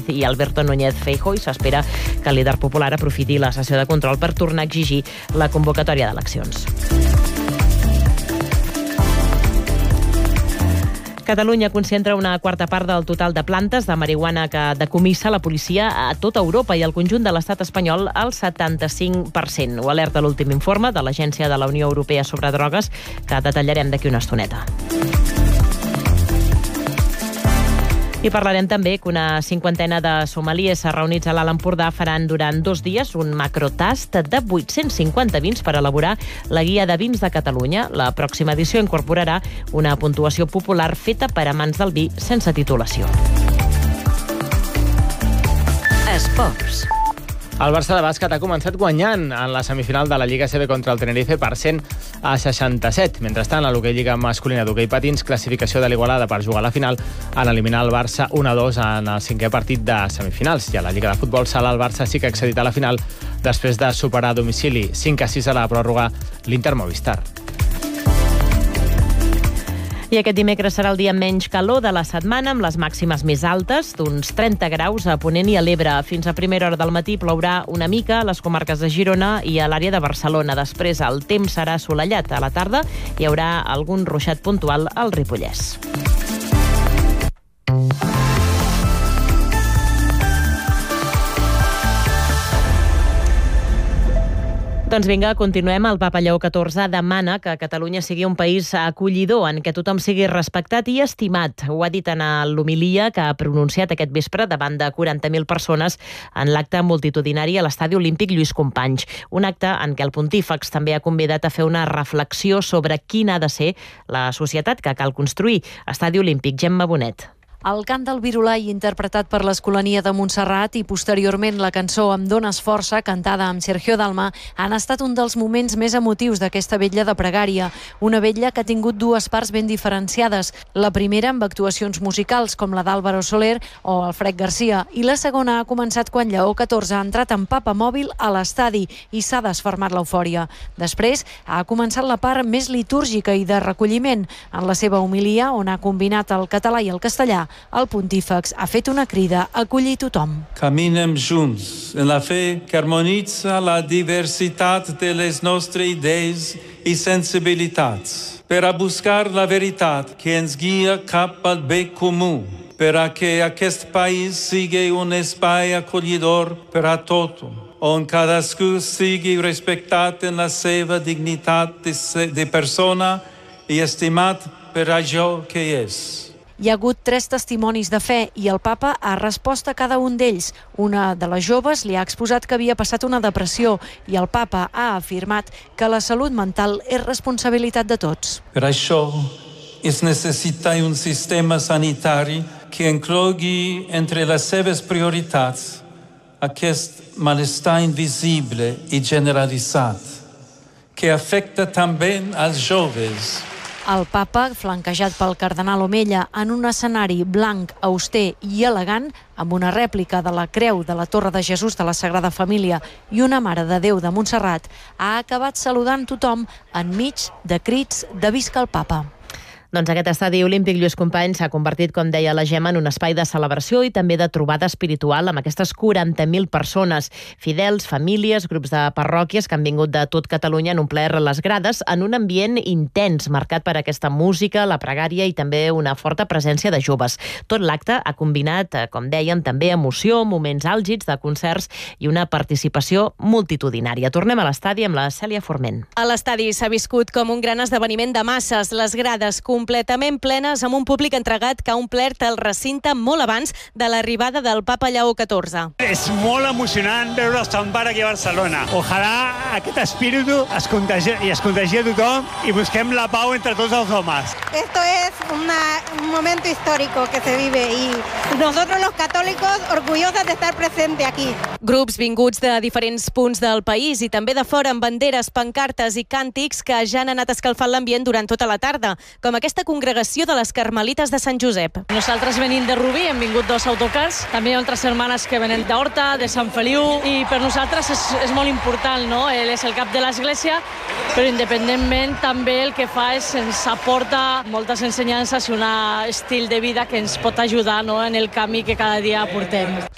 i Alberto Núñez Feijóo, i s'espera que el líder popular aprofiti la sessió de control per tornar a exigir la convocatòria d'eleccions. Catalunya concentra una quarta part del total de plantes de marihuana que decomissa la policia a tota Europa i al conjunt de l'estat espanyol al 75%. Ho alerta l'últim informe de l'Agència de la Unió Europea sobre drogues, que detallarem d'aquí una estoneta. I parlarem també que una cinquantena de somaliers reunits a l'Alt Empordà faran durant 2 dies un macrotast de 850 vins per elaborar la guia de vins de Catalunya. La pròxima edició incorporarà una puntuació popular feta per amants del vi sense titulació. Esports. El Barça de bàsquet ha començat guanyant en la semifinal de la Lliga CB contra el Tenerife per 100-67. Mentrestant, a l'hoquei Lliga masculina d'hoquei patins, classificació de l'Igualada per jugar a la final en eliminar el Barça 1-2 en el 5è partit de semifinals. I a la Lliga de futbol sala, el Barça sí que ha accedit a la final després de superar a domicili 5-6 a la pròrroga l'Inter Movistar. I aquest dimecres serà el dia menys calor de la setmana, amb les màximes més altes, d'uns 30 graus a Ponent i a l'Ebre. Fins a primera hora del matí plourà una mica a les comarques de Girona i a l'àrea de Barcelona. Després el temps serà assolellat. A la tarda hi haurà algun ruixat puntual al Ripollès. Doncs vinga, continuem. El Papa Lleó XIV demana que Catalunya sigui un país acollidor en què tothom sigui respectat i estimat. Ho ha dit en l'homilia que ha pronunciat aquest vespre davant de 40.000 persones en l'acte multitudinari a l'Estadi Olímpic Lluís Companys. Un acte en què el pontífex també ha convidat a fer una reflexió sobre quina ha de ser la societat que cal construir. Estadi Olímpic, Gemma Bonet. El cant del Virolai, interpretat per l'Escolania de Montserrat, i posteriorment la cançó Em dones força, cantada amb Sergio Dalma, han estat un dels moments més emotius d'aquesta vetlla de pregària. Una vetlla que ha tingut 2 parts ben diferenciades. La primera amb actuacions musicals, com la d'Álvaro Soler o Alfred Garcia, i la segona ha començat quan Lleó XIV ha entrat en papa mòbil a l'estadi i s'ha desfermat l'eufòria. Després ha començat la part més litúrgica i de recolliment. En la seva homilia, on ha combinat el català i el castellà, el pontífex ha fet una crida a acollir tothom. Caminem junts en la fe que harmonitza la diversitat de les nostres idees i sensibilitats per a buscar la veritat que ens guia cap al bé comú, per a que aquest país sigui un espai acollidor per a tothom, on cadascú sigui respectat en la seva dignitat de persona i estimat per allò que és. Hi ha hagut 3 testimonis de fe i el papa ha respost a cada un d'ells. Una de les joves li ha exposat que havia passat una depressió i el papa ha afirmat que la salut mental és responsabilitat de tots. Per això es necessita un sistema sanitari que inclogui entre les seves prioritats aquest malestar invisible i generalitzat que afecta també als joves. El papa, flanquejat pel cardenal Omella, en un escenari blanc, auster i elegant, amb una rèplica de la creu de la Torre de Jesús de la Sagrada Família i una Mare de Déu de Montserrat, ha acabat saludant tothom enmig de crits de visca el papa. Doncs aquest estadi olímpic Lluís Companys s'ha convertit, com deia la Gemma, en un espai de celebració i també de trobada espiritual amb aquestes 40.000 persones, fidels, famílies, grups de parròquies que han vingut de tot Catalunya en omplert les grades en un ambient intens, marcat per aquesta música, la pregària i també una forta presència de joves. Tot l'acte ha combinat, com dèiem, també emoció, moments àlgids de concerts i una participació multitudinària. Tornem a l'estadi amb la Cèlia Forment. A l'estadi s'ha viscut com un gran esdeveniment de masses, les grades completament plenes amb un públic entregat que ha omplert el recinte molt abans de l'arribada del papa Lleó XIV. És molt emocionant veure el Sant Pare aquí a Barcelona. Ojalà aquest espíritu es contagi a tothom i busquem la pau entre tots els homes. Esto es un momento histórico que se vive y nosotros los católicos orgullosos de estar presentes aquí. Grups vinguts de diferents punts del país i també de fora amb banderes, pancartes i càntics que ja han anat escalfant l'ambient durant tota la tarda, com aquesta congregació de les Carmelites de Sant Josep. Nosaltres venim de Rubí, hem vingut 2 autocars, també hi ha altres germanes que venen d'Horta, de Sant Feliu, i per nosaltres és molt important, no? Ell és el cap de l'Església, però independentment també el que fa és ens aporta moltes ensenyances i un estil de vida que ens pot ajudar, no? En el camí que cada dia portem.